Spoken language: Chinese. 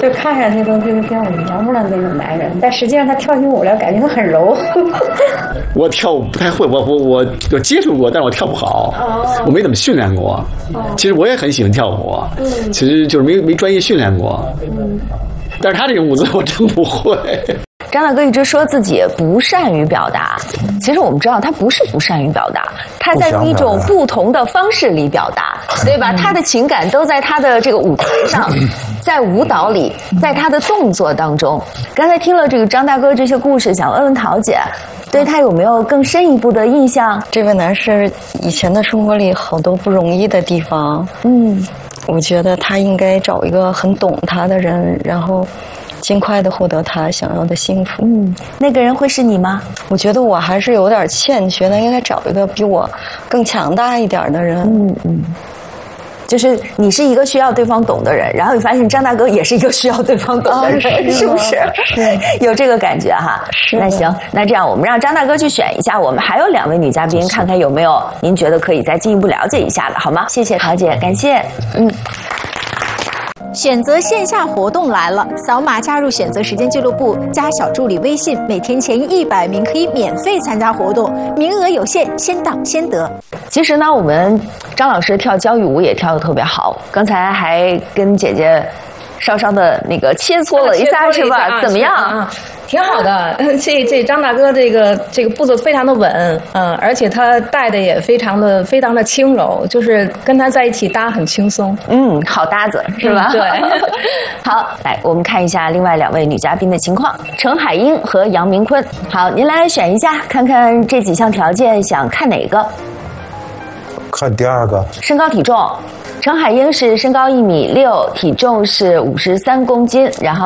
就看上去都就是跟我娘们的那种男人，但实际上他跳起舞来，感觉他很柔。 我跳舞不太会，我接触过，但是我跳不好，我没怎么训练过。其实我也很喜欢跳舞，其实就是没专业训练过。但是他这种舞姿我真不会。 张大哥一直说自己不善于表达，其实我们知道他不是不善于表达，他在用一种不同的方式里表达，对吧？他的情感都在他的这个舞台上，在舞蹈里，在他的动作当中。刚才听了这个张大哥这些故事，想问问桃姐，对他有没有更深一步的印象？ 这位男士以前的生活里好多不容易的地方，我觉得他应该找一个很懂他的人，然后尽快的获得他想要的幸福。 那个人会是你吗？ 我觉得我还是有点欠缺的，应该找一个比我更强大一点的人。 就是你是一个需要对方懂的人，然后你发现张大哥也是一个需要对方懂的人，是不是？ 是有这个感觉哈。那行，那这样我们让张大哥去选一下，我们还有2位女嘉宾，看看有没有您觉得可以再进一步了解一下的，好吗？谢谢桃姐，感谢。 选择线下活动来了，扫码加入选择时间俱乐部，加小助理微信，每天前100名可以免费参加活动，名额有限，先到先得。 其实呢，我们张老师跳交谊舞也跳得特别好，刚才还跟姐姐稍稍的那个切磋了一下，是吧？怎么样？ 挺好的，这张大哥这个步子非常的稳，而且他带的也非常的轻柔，就是跟他在一起搭很轻松， 好搭子是吧？ 对。 好，来我们看一下另外2位女嘉宾的情况，陈海英和杨明坤。好，您来选一下，看看这几项条件想看哪个？ 看第2个。 身高体重，陈海英是身高1.6米，体重是53公斤，然后